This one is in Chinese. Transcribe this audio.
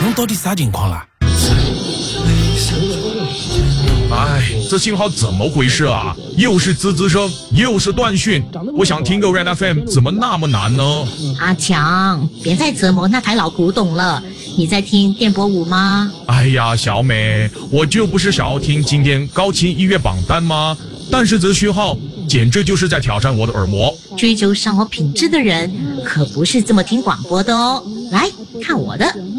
侬到底啥情况啦？ 哎，这信号怎么回事啊？又是滋滋声，又是断讯。我想听个 Red FM， 怎么那么难呢？ 阿强，别再折磨那台老古董了。你在听电波舞吗？ 哎呀，小美，我就不是想要听今天高清音乐榜单吗？但是这讯号简直就是在挑战我的耳膜。 追求生活品质的人可不是这么听广播的哦。来看我的。